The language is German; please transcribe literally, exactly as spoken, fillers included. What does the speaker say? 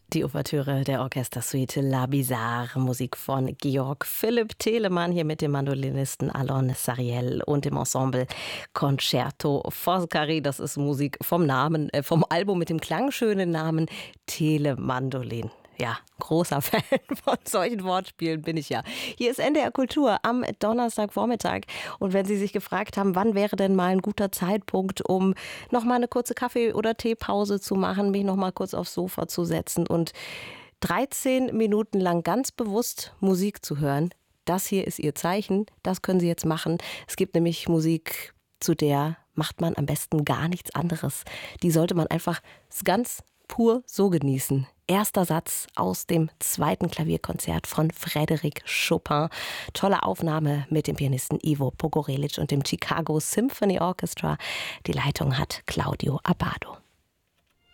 Die Ouvertüre der Orchestersuite La Bizarre, Musik von Georg Philipp Telemann, hier mit dem Mandolinisten Alon Sariel und dem Ensemble Concerto Foscari. Das ist Musik vom Namen, äh, vom Album mit dem klangschönen Namen Telemandolin. Ja, großer Fan von solchen Wortspielen bin ich ja. Hier ist N D R Kultur am Donnerstagvormittag. Und wenn Sie sich gefragt haben, wann wäre denn mal ein guter Zeitpunkt, um noch mal eine kurze Kaffee- oder Teepause zu machen, mich noch mal kurz aufs Sofa zu setzen und dreizehn Minuten lang ganz bewusst Musik zu hören, das hier ist Ihr Zeichen. Das können Sie jetzt machen. Es gibt nämlich Musik, zu der macht man am besten gar nichts anderes. Die sollte man einfach ganz pur so genießen. Erster Satz aus dem zweiten Klavierkonzert von Frédéric Chopin. Tolle Aufnahme mit dem Pianisten Ivo Pogorelic und dem Chicago Symphony Orchestra. Die Leitung hat Claudio Abbado.